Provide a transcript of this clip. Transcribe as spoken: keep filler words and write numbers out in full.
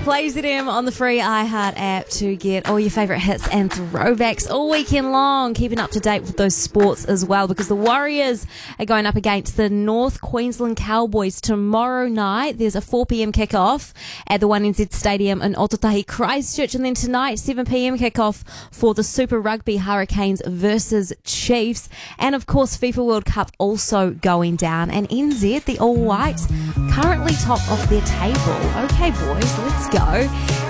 Play Z M on the free iHeart app to get all your favourite hits and throwbacks all weekend long. Keeping up to date with those sports as well, because the Warriors are going up against the North Queensland Cowboys tomorrow night. There's a four p.m. kickoff at the one N Z Stadium in Otautahi, Christchurch, and then tonight seven p.m. kickoff for the Super Rugby Hurricanes versus Chiefs. And of course FIFA World Cup also going down, and N Z, the All Whites, currently top of their table. Okay boys, let's go.